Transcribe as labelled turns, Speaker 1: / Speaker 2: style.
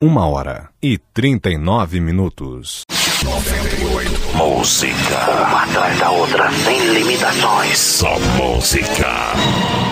Speaker 1: 1h39.
Speaker 2: 98. Música. Uma atrás da outra, sem limitações. Só música.